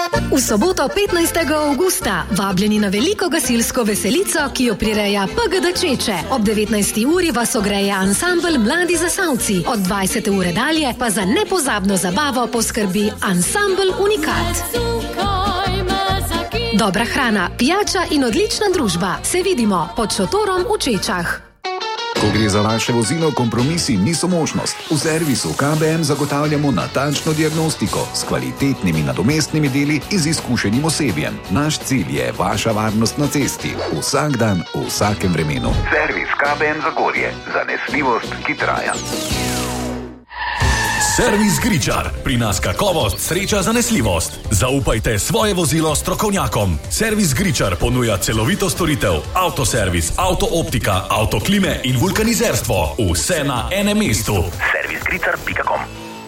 V soboto 15. avgusta vabljeni na veliko gasilsko veselico, ki jo prireja PGD Čeče. Ob 19. uri vas ogreje ansambel Mladi zasavci. Od 20. ure dalje pa za nepozabno zabavo poskrbi ansambel Unikat. Dobra hrana, pijača in odlična družba. Se vidimo pod šotorom v Čečah. Ko gre za vaše vozilo, kompromisi niso možnost. V servisu KBM zagotavljamo natančno diagnostiko s kvalitetnimi nadomestnimi deli in z izkušenim osebjem. Naš cilj je vaša varnost na cesti. Vsak dan, v vsakem vremenu. Servis KBM Zagorje. Zanesljivost, ki traja. Servis Gričar. Pri nas kakovost, sreča, zanesljivost. Zaupajte svoje vozilo strokovnjakom. Servis Gričar ponuja celovito storitev, avtoservis, avtooptika, avtoklime in vulkanizerstvo. Vse na enem mestu. Servisgričar.com.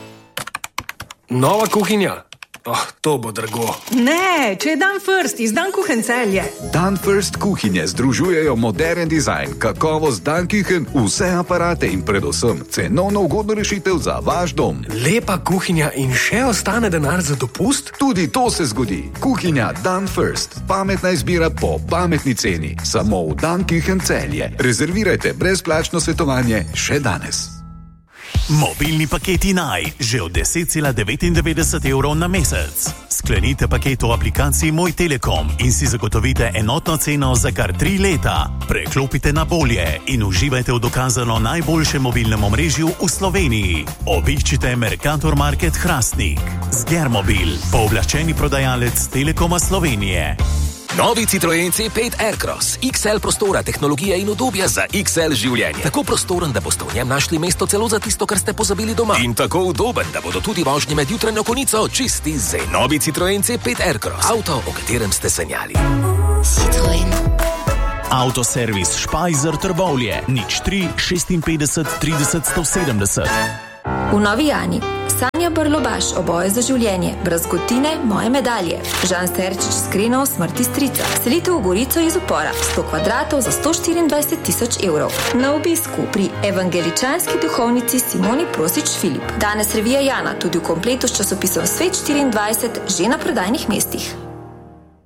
Nova kuhinja? To bo drago. Ne, če je Dan First iz Dan Kuchen Celje. Dan First kuhinje združujejo modern dizajn, kakovost Dan Kuchen, vse aparate in predvsem cenovno ugodno rešitev za vaš dom. Lepa kuhinja in še ostane denar za dopust? Tudi to se zgodi. Kuhinja Dan First. Pametna izbira po pametni ceni. Samo v Dan Kuchen Celje. Rezervirajte brezplačno svetovanje še danes. Mobilni paketi Naj, že od 10,99 € na mesec. Sklenite paket v aplikaciji Moj Telekom in si zagotovite enotno ceno za kar 3 leta. Preklopite na bolje in uživajte v dokazano najboljšem mobilnem omrežju v Sloveniji. Obiščite Mercator Market Hrastnik. Zgermobil, pooblaščeni prodajalec Telekoma Slovenije. Novi Citroen C5 Aircross. XL prostora, tehnologija in udobja za XL življenje. Tako prostoren, da boste v njem našli mesto celo za tisto, kar ste pozabili doma. In tako udoben, da bodo tudi vožnje med jutranjo konico čisti zen. Novi Citroen C5 Aircross. Avto, o katerem ste sanjali. Citroen. Avtoservis Špajzer Trbovlje. 03 56 30 170. V Novi Jani. Sanja Brlobaš, Oboje za življenje, Brez gotine, Moje medalje. Žan Serčič, Skrenov, Smrti strica. Selitev v Gorico iz upora, 100 kvadratov za 124 000 €. Na obisku pri evangeličanski duhovnici Simoni Prosič Filip. Danes revija Jana, tudi v kompletu s časopisom Svet 24, že na prodajnih mestih.